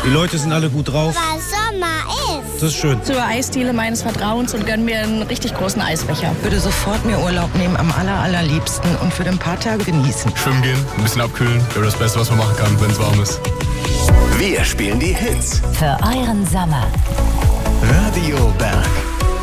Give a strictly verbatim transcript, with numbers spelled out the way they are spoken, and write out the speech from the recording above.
Die Leute sind alle gut drauf. Weil Sommer ist. Das ist schön. Zur Eisdiele meines Vertrauens und gönn mir einen richtig großen Eisbecher. Würde sofort mir Urlaub nehmen, am aller, allerliebsten und für ein paar Tage genießen. Schwimmen gehen, ein bisschen abkühlen. Wäre das Beste, was man machen kann, wenn es warm ist. Wir spielen die Hits. Für euren Sommer. Radio Berg.